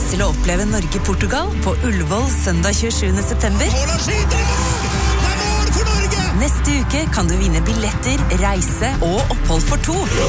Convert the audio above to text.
lyst til å oppleve Norge-Portugal på Ullevål søndag 27. september? Neste uke kan du vinne billetter, reise og opphold for 2.